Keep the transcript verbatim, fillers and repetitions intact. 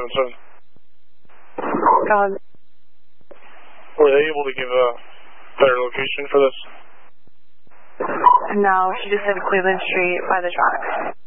seven seven. God. Were they able to give a better location for this? No, she just said Cleveland Street by the tracks.